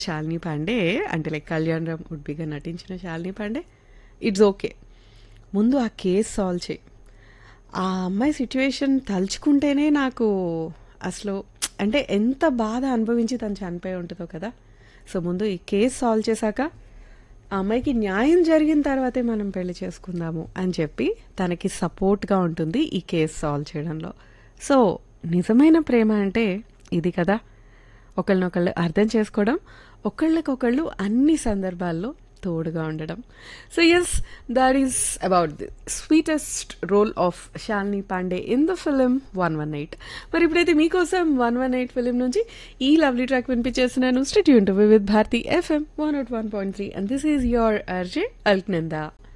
శాలిని పాండే అంటే లైక్ కళ్యాణ్ రామ్ ఉడ్బిగా నటించిన Shalini Pandey it's okay. ముందు ఆ కేస్ సాల్వ్ చేయి. ఆ అమ్మాయి సిచ్యువేషన్ తలుచుకుంటేనే నాకు అసలు అంటే ఎంత బాధ అనుభవించి తను చనిపోయి ఉంటుందో కదా. సో ముందు ఈ కేస్ సాల్వ్ చేశాక ఆ అమ్మాయికి న్యాయం జరిగిన తర్వాతే మనం పెళ్లి చేసుకుందాము అని చెప్పి తనకి సపోర్ట్గా ఉంటుంది ఈ కేస్ సాల్వ్ చేయడంలో. సో నిజమైన ప్రేమ అంటే ఇది కదా, ఒకళ్ళనొకళ్ళు అర్థం చేసుకోవడం, ఒకళ్ళకొకళ్ళు అన్ని సందర్భాల్లో తోడుగా ఉండడం. So yes, that is about the sweetest role of Shalini Pandey in the film 118. మరి ఇప్పుడైతే మీకోసం 118 ఫిలిం నుంచి ఈ lovely track వినిపించేస్తున్నాను. State Yoon to with Bharati FM 101.3 and this is your RJ Alaknanda.